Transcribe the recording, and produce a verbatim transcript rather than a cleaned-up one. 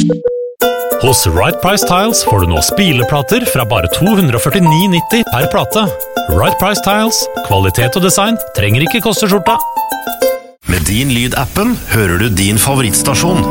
Hos Right Price Tiles får du nå spileplater fra bare to hundre førtini kroner nitti per plate. Right Price Tiles, kvalitet og design trenger ikke koste skjorta. Med Din Lyd-appen hører du din favorittstasjon